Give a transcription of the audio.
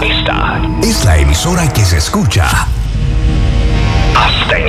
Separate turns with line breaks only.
Esta es la emisora que se escucha hasta